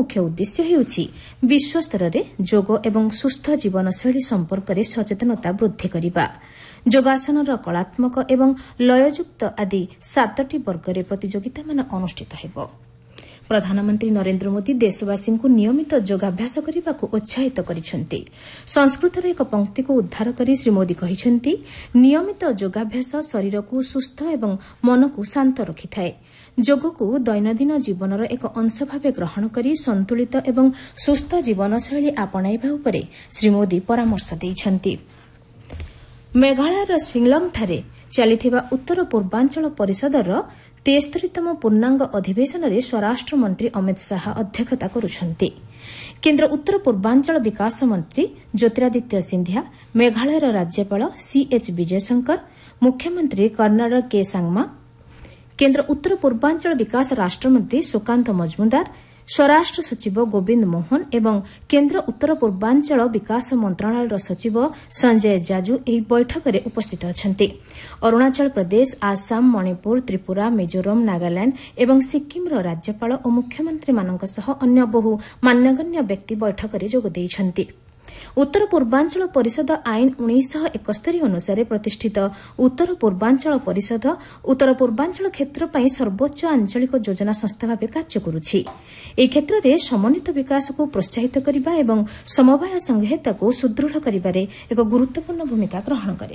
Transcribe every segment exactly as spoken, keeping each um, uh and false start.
मुख्य उद्देश्य हेउछि विश्वस्तରରେ ଯୋଗ ଏବଂ ସୁସ୍ଥ ଜୀବନଶୈଳୀ ସମ୍ପର୍କରେ ସଚେତନତା ବୃଦ୍ଧି କରିବା। ଯୋଗାସନର କଳାତ୍ମକ ଏବଂ ଲୟଯୁକ୍ତ ଆଦି ସାତଟି ବର୍ଗରେ ପ୍ରତିଯୋଗିତାମାନ ଅନୁଷ୍ଠିତ ହେବ। ପ୍ରଧାନମନ୍ତ୍ରୀ ନରେନ୍ଦ୍ର ମୋଦି ଦେଶବାସୀଙ୍କୁ ନିୟମିତ ଯୋଗାଭ୍ୟାସ କରିବାକୁ ଉତ୍ସାହିତ କରିଛନ୍ତି। ସଂସ୍କୃତର ଏକ ପଂକ୍ତିକୁ ଉଦ୍ଧାର କରି ଶ୍ରୀ ମୋଦି କହିଛନ୍ତି, ନିୟମିତ ଯୋଗାଭ୍ୟାସ ଶରୀରକୁ ସୁସ୍ଥ ଏବଂ ମନକୁ ଶାନ୍ତ ରଖିଥାଏ। ଯୋଗକୁ ଦୈନନ୍ଦିନ ଜୀବନର ଏକ ଅଂଶ ଭାବେ ଗ୍ରହଣ କରି ସନ୍ତୁଳିତ ଏବଂ ସୁସ୍ଥ ଜୀବନଶୈଳୀ ଆପଣାଇବା ଉପରେ ଶ୍ରୀ ମୋଦି ପରାମର୍ଶ ଦେଇଛନ୍ତି। ମେଘାଳୟର ଶିଲଂଠାରେ ଚାଲିଥିବା ଉତ୍ତର ପୂର୍ବାଞ୍ଚଳ ପରିଷଦର ତେସ୍ତରୀତମ ପୂର୍ଣ୍ଣାଙ୍ଗ ଅଧିବେଶନରେ ସ୍ୱରାଷ୍ଟ୍ର ମନ୍ତ୍ରୀ ଅମିତ ଶାହା ଅଧ୍ୟକ୍ଷତା କରୁଛନ୍ତି। କେନ୍ଦ୍ର ଉତ୍ତର ପୂର୍ବାଞ୍ଚଳ ବିକାଶ ମନ୍ତ୍ରୀ ଜ୍ୟୋତିରାଦିତ୍ୟ ସିନ୍ଧିଆ, ମେଘାଳୟର ରାଜ୍ୟପାଳ ସିଏଚ୍ ବିଜୟଶଙ୍କର, ମୁଖ୍ୟମନ୍ତ୍ରୀ କର୍ଣ୍ଣାଡ କେ ସାଙ୍ଗମା, କେନ୍ଦ୍ର ଉତ୍ତର ପୂର୍ବାଞ୍ଚଳ ବିକାଶ ରାଷ୍ଟ୍ରମନ୍ତ୍ରୀ ସୁକାନ୍ତ ମଜୁମଦାର, ସ୍ୱରାଷ୍ଟ୍ର ସଚିବ ଗୋବିନ୍ଦ ମୋହନ ଏବଂ କେନ୍ଦ୍ର ଉତ୍ତର ପୂର୍ବାଞ୍ଚଳ ବିକାଶ ମନ୍ତ୍ରଣାଳୟର ସଚିବ ସଞ୍ଜୟ ଜାଜୁ ଏହି ବୈଠକରେ ଉପସ୍ଥିତ ଅଛନ୍ତି। ଅରୁଣାଚଳ ପ୍ରଦେଶ, ଆସାମ, ମଣିପୁର, ତ୍ରିପୁରା, ମିଜୋରାମ, ନାଗାଲାଣ୍ଡ ଏବଂ ସିକ୍କିମର ରାଜ୍ୟପାଳ ଓ ମୁଖ୍ୟମନ୍ତ୍ରୀମାନଙ୍କ ସହ ଅନ୍ୟ ବହୁ ମାନ୍ୟଗଣ୍ୟ ବ୍ୟକ୍ତି ବୈଠକରେ ଯୋଗ ଦେଇଛନ୍ତି। ଉତ୍ତର ପୂର୍ବାଞ୍ଚଳ ପରିଷଦ ଆଇନ ଉଣେଇଶହ ଏକସ୍ତରୀ ଅନୁସାରେ ପ୍ରତିଷ୍ଠିତ ଉତ୍ତର ପୂର୍ବାଞ୍ଚଳ ପରିଷଦ ଉତ୍ତର ପୂର୍ବାଞ୍ଚଳ କ୍ଷେତ୍ର ପାଇଁ ସର୍ବୋଚ୍ଚ ଆଞ୍ଚଳିକ ଯୋଜନା ସଂସ୍ଥା ଭାବେ କାର୍ଯ୍ୟ କରୁଛି। ଏହି କ୍ଷେତ୍ରରେ ସମନ୍ୱିତ ବିକାଶକୁ ପ୍ରୋତ୍ସାହିତ କରିବା ଏବଂ ସମବାୟ ସଂହିତାକୁ ସୁଦୃଢ଼ କରିବାରେ ଏକ ଗୁରୁତ୍ୱପୂର୍ଣ୍ଣ ଭୂମିକା ଗ୍ରହଣ କରେ।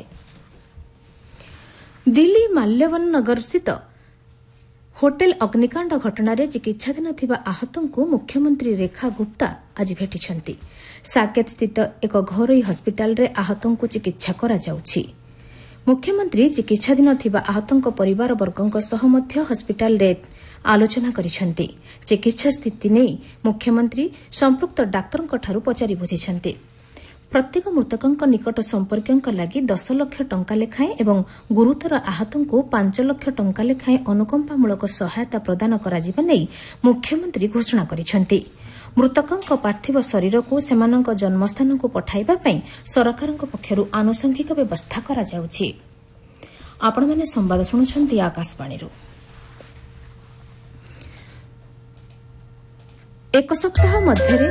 ଦିଲ୍ଲୀ ମାଲ୍ୟବନ ନଗରସ୍ଥିତ ହୋଟେଲ ଅଗ୍ନିକାଣ୍ଡ ଘଟଣାରେ ଚିକିତ୍ସାଧୀନ ଥିବା ଆହତଙ୍କୁ ମୁଖ୍ୟମନ୍ତ୍ରୀ ରେଖା ଗୁପ୍ତା ଆଜି ଭେଟିଛନ୍ତି। ସାକେତସ୍ଥିତ ଏକ ଘରୋଇ ହସ୍ପିଟାଲରେ ଆହତଙ୍କୁ ଚିକିତ୍ସା କରାଯାଉଛି। ମୁଖ୍ୟମନ୍ତ୍ରୀ ଚିକିତ୍ସାଧୀନ ଥିବା ଆହତଙ୍କ ପରିବାରବର୍ଗଙ୍କ ସହ ମଧ୍ୟ ହସ୍ପିଟାଲରେ ଆଲୋଚନା କରିଛନ୍ତି। ଚିକିତ୍ସା ସ୍ଥିତି ନେଇ ମୁଖ୍ୟମନ୍ତ୍ରୀ ସମ୍ପୃକ୍ତ ଡାକ୍ତରଙ୍କଠାରୁ ପଚାରି ବୁଝିଛନ୍ତି। ପ୍ରତ୍ୟେକ ମୃତକଙ୍କ ନିକଟ ସମ୍ପର୍କୀୟଙ୍କ ଲାଗି ଦଶ ଲକ୍ଷ ଟଙ୍କା ଲେଖାଏଁ ଏବଂ ଗୁରୁତର ଆହତଙ୍କୁ ପାଞ୍ଚ ଲକ୍ଷ ଟଙ୍କା ଲେଖାଏଁ ଅନୁକମ୍ପାମୂଳକ ସହାୟତା ପ୍ରଦାନ କରାଯିବା ନେଇ ମୁଖ୍ୟମନ୍ତ୍ରୀ ଘୋଷଣା କରିଛନ୍ତି। ମୃତକଙ୍କ ପାର୍ଥିବ ଶରୀରକୁ ସେମାନଙ୍କ ଜନ୍ମସ୍ଥାନକୁ ପଠାଇବା ପାଇଁ ସରକାରଙ୍କ ପକ୍ଷରୁ ଆନୁଷଙ୍ଗିକ ବ୍ୟବସ୍ଥା କରାଯାଉଛି। ଆପଣମାନେ ସମ୍ବାଦ ଶୁଣୁଛନ୍ତି ଆକାଶବାଣୀରୁ। ଏକ ସପ୍ତାହ ମଧ୍ୟରେ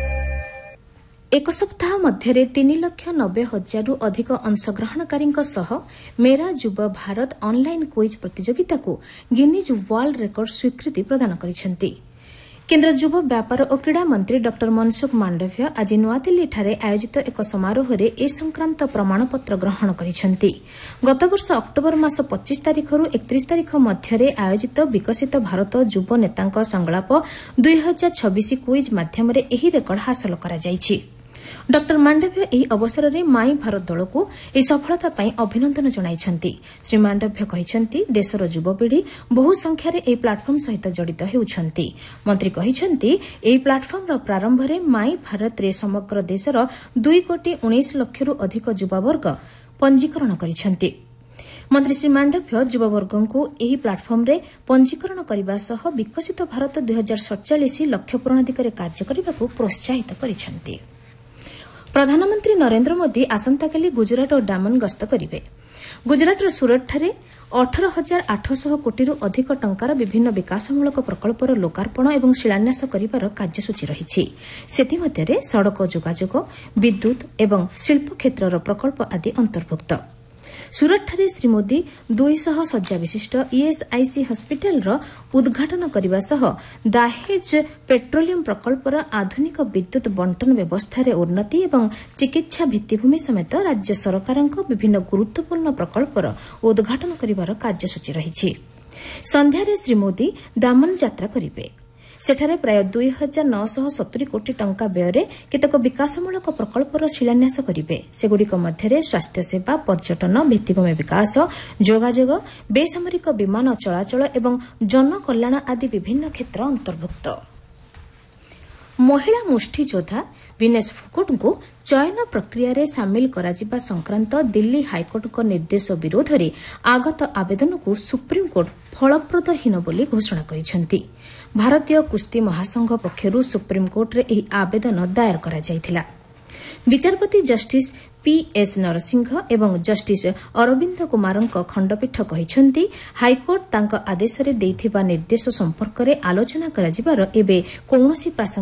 ଏକ ସପ୍ତାହ ମଧ୍ୟରେ ତିନି ଲକ୍ଷ ନବେ ହଜାରରୁ ଅଧିକ ଅଂଶଗ୍ରହଣକାରୀଙ୍କ ସହ ମେରା ଯୁବ ଭାରତ ଅନ୍ଲାଇନ୍ କୁଇଜ୍ ପ୍ରତିଯୋଗିତାକୁ ଗିନିଜ୍ ୱାର୍ଲଡ ରେକର୍ଡ ସ୍ୱୀକୃତି ପ୍ରଦାନ କରିଛନ୍ତି। କେନ୍ଦ୍ର ଯୁବ ବ୍ୟାପାର ଓ କ୍ରୀଡ଼ା ମନ୍ତ୍ରୀ ଡ ମନସୁଖ ମାଣ୍ଡଭ୍ୟ ଆଜି ନୂଆଦିଲ୍ଲୀଠାରେ ଆୟୋଜିତ ଏକ ସମାରୋହରେ ଏ ସଂକ୍ରାନ୍ତ ପ୍ରମାଣପତ୍ର ଗ୍ରହଣ କରିଛନ୍ତି। ଗତବର୍ଷ ଅକ୍ଟୋବର ମାସ ପଚିଶ ତାରିଖରୁ ଏକତିରିଶ ତାରିଖ ମଧ୍ୟରେ ଆୟୋଜିତ ବିକଶିତ ଭାରତ ଯୁବ ନେତାଙ୍କ ସଂଳାପ ଦୁଇ ହଜାର ଛବିଶ କୁଇଜ୍ ମାଧ୍ୟମରେ ଏହି ରେକର୍ଡ ହାସଲ କରାଯାଇଛି। ଡ ମାଣ୍ଡଭ୍ୟ ଏହି ଅବସରରେ ମାଇ ଭାରତ ଦଳକୁ ଏହି ସଫଳତା ପାଇଁ ଅଭିନନ୍ଦନ ଜଣାଇଛନ୍ତି। ଶ୍ରୀ ମାଣ୍ଡଭ୍ୟ କହିଛନ୍ତି, ଦେଶର ଯୁବପିଢ଼ି ବହୁ ସଂଖ୍ୟାରେ ଏହି ପ୍ଲାଟଫର୍ମ ସହିତ ଜଡ଼ିତ ହେଉଛନ୍ତି। ମନ୍ତ୍ରୀ କହିଛନ୍ତି, ଏହି ପ୍ଲାଟଫର୍ମର ପ୍ରାରମ୍ଭରେ ମାଇ ଭାରତରେ ସମଗ୍ର ଦେଶର ଦୁଇ କୋଟି ଉଣେଇଶ ଲକ୍ଷରୁ ଅଧିକ ଯୁବବର୍ଗ ପଞ୍ଜୀକରଣ କରିଛନ୍ତି। ମନ୍ତ୍ରୀ ଶ୍ରୀ ମାଣ୍ଡଭ୍ୟ ଯୁବବର୍ଗଙ୍କୁ ଏହି ପ୍ଲାଟଫର୍ମରେ ପଞ୍ଜୀକରଣ କରିବା ସହ ବିକଶିତ ଭାରତ ଦୁଇ ହଜାର ସତଚାଳିଶ ଲକ୍ଷ୍ୟ ପୂରଣ ଦିଗରେ କାର୍ଯ୍ୟ କରିବାକୁ ପ୍ରୋତ୍ସାହିତ କରିଛନ୍ତି। ପ୍ରଧାନମନ୍ତ୍ରୀ ନରେନ୍ଦ୍ର ମୋଦି ଆସନ୍ତାକାଲି ଗୁଜରାଟ ଓ ଡାମନ ଗସ୍ତ କରିବେ। ଗୁଜରାଟର ସୁରଟଠାରେ ଅଠର ହଜାର ଆଠଶହ କୋଟିରୁ ଅଧିକ ଟଙ୍କାର ବିଭିନ୍ନ ବିକାଶମୂଳକ ପ୍ରକଳ୍ପର ଲୋକାର୍ପଣ ଏବଂ ଶିଳାନ୍ୟାସ କରିବାର କାର୍ଯ୍ୟସୂଚୀ ରହିଛି। ସେଥିମଧ୍ୟରେ ସଡ଼କ ଯୋଗାଯୋଗ, ବିଦ୍ୟୁତ୍ ଏବଂ ଶିଳ୍ପ କ୍ଷେତ୍ରର ପ୍ରକଳ୍ପ ଆଦି ଅନ୍ତର୍ଭୁକ୍ତ। ସୁରଟଠାରେ ଶ୍ରୀ ମୋଦି ଦୁଇଶହ ଶଯ୍ୟା ବିଶିଷ୍ଟ ଇଏସ୍ଆଇସି ହସ୍ପିଟାଲର ଉଦ୍ଘାଟନ କରିବା ସହ ଦାହେଜ ପେଟ୍ରୋଲିୟମ ପ୍ରକଳ୍ପର ଆଧୁନିକ ବିଦ୍ୟୁତ୍ ବଣ୍ଟନ ବ୍ୟବସ୍ଥାରେ ଉନ୍ନତି ଏବଂ ଚିକିତ୍ସା ଭିତ୍ତିଭୂମି ସମେତ ରାଜ୍ୟ ସରକାରଙ୍କ ବିଭିନ୍ନ ଗୁରୁତ୍ୱପୂର୍ଣ୍ଣ ପ୍ରକଳ୍ପର ଉଦ୍ଘାଟନ କରିବାର କାର୍ଯ୍ୟସୂଚୀ ରହିଛି। ସନ୍ଧ୍ୟାରେ ଶ୍ରୀ ମୋଦି ଦାମନ ଯାତ୍ରା କରିବେ। ସେଠାରେ ପ୍ରାୟ ଦୁଇ ହଜାର ନଅଶହ ସତୁରୀ କୋଟି ଟଙ୍କା ବ୍ୟୟରେ କେତେକ ବିକାଶମୂଳକ ପ୍ରକଳ୍ପର ଶିଳାନ୍ୟାସ କରିବେ। ସେଗୁଡ଼ିକ ମଧ୍ୟରେ ସ୍ୱାସ୍ଥ୍ୟସେବା, ପର୍ଯ୍ୟଟନ, ଭିତ୍ତିଭୂମି ବିକାଶ, ଯୋଗାଯୋଗ, ବେସାମରିକ ବିମାନ ଚଳାଚଳ ଏବଂ ଜନକଲ୍ୟାଣ ଆଦି ବିଭିନ୍ନ କ୍ଷେତ୍ର ଅନ୍ତର୍ଭୁକ୍ତ। ମହିଳା ମୁଷ୍ଟିଯୋଦ୍ଧା ଭିନେସ୍ ଫୋଗଟଙ୍କୁ ଚୟନ ପ୍ରକ୍ରିୟାରେ ସାମିଲ କରାଯିବା ସଂକ୍ରାନ୍ତ ଦିଲ୍ଲୀ ହାଇକୋର୍ଟଙ୍କ ନିର୍ଦ୍ଦେଶ ବିରୋଧରେ ଆଗତ ଆବେଦନକୁ ସୁପ୍ରିମକୋର୍ଟ ଫଳପ୍ରଦହୀନ ବୋଲି ଘୋଷଣା କରିଛନ୍ତି। ଭାରତୀୟ କୁସ୍ତି ମହାସଂଘ ପକ୍ଷରୁ ସୁପ୍ରିମକୋର୍ଟରେ ଏହି ଆବେଦନ ଦାୟର କରାଯାଇଥିଲା। ବିଚାରପତି ଜଷ୍ଟିସ୍ ପିଏସ୍ ନରସିଂହ ଏବଂ ଜଷ୍ଟିସ୍ ଅରବିନ୍ଦ କୁମାରଙ୍କ ଖଣ୍ଡପୀଠ କହିଛନ୍ତି, ହାଇକୋର୍ଟ ତାଙ୍କ ଆଦେଶରେ ଦେଇଥିବା ନିର୍ଦ୍ଦେଶ ସମ୍ପର୍କରେ ଆଲୋଚନା କରାଯିବାର ଏବେ କୌଣସି ପ୍ରାସଙ୍ଗ